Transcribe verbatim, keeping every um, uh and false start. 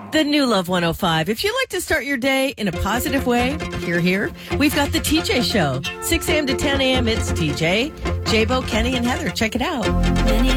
The new Love one oh five. If you like to start your day in a positive way, here, here, we've got the T J Show. six a.m. to ten a.m. It's T J, J-Bo, Kenny, and Heather. Check it out. Many